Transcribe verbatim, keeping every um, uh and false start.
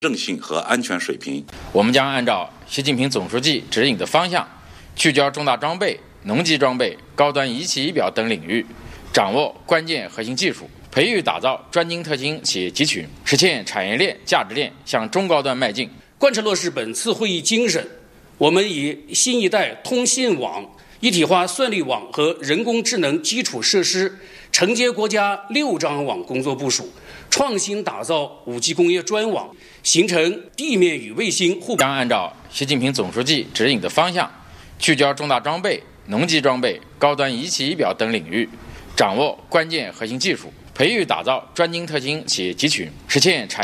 韧性和安全水平。 我们将按照习近平总书记指引的方向，聚焦重大装备、农机装备、高端仪器仪表等领域，掌握关键核心技术，培育打造专精特新企业集群，实现产业链、价值链向中高端迈进。 贯彻落实本次会议精神，我们以新一代通信网、一体化算力网和人工智能基础设施承接国家六张网工作部署，创新打造 五 G 工业专网，形成地面与卫星互将按照习近平总书记指引的方向，聚焦重大装备、农机装备、高端仪器仪表等领域，掌握关键核心技术，培育打造专精特新企业集群，实现产